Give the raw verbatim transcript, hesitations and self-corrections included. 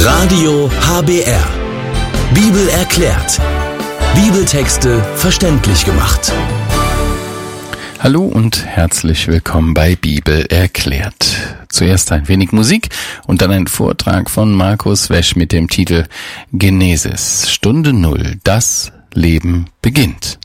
Radio H B R. Bibel erklärt. Bibeltexte verständlich gemacht. Hallo und herzlich willkommen bei Bibel erklärt. Zuerst ein wenig Musik und dann ein Vortrag von Markus Wesch mit dem Titel Genesis, Stunde Null, das Leben beginnt.